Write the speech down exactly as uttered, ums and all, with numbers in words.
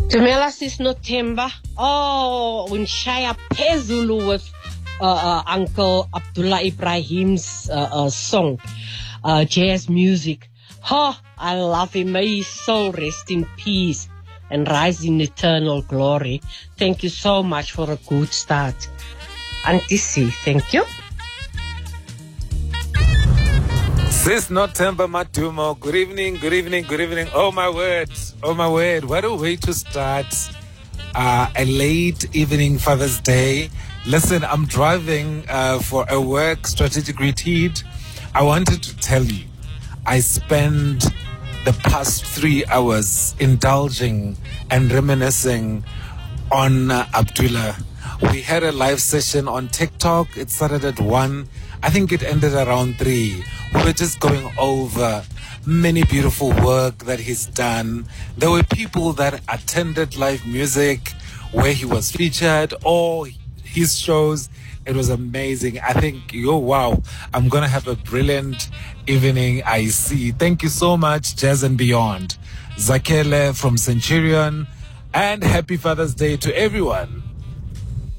Dumela sis Nothemba. Oh, unshaya phezulu with uh, uh, Uncle Abdullah Ibrahim's uh, uh, song, uh, jazz music. Oh, I love him. May his soul rest in peace and rise in eternal glory. Thank you so much for a good start. Auntie C, thank you. Sis Nothemba Matumo, good evening, good evening, good evening. Oh my word, oh my word. What a way to start uh, a late evening Father's Day. Listen, I'm driving uh, for a work strategic retreat. I wanted to tell you, I spent the past three hours indulging and reminiscing on uh, Abdullah. We had a live session on TikTok. It started at one. I think it ended around three. We were just going over many beautiful work that he's done. There were people that attended live music where he was featured or his shows. It was amazing. I think, yo, wow, I'm going to have a brilliant evening. I see. Thank you so much, Jazz and Beyond. Zakele from Centurion. And happy Father's Day to everyone.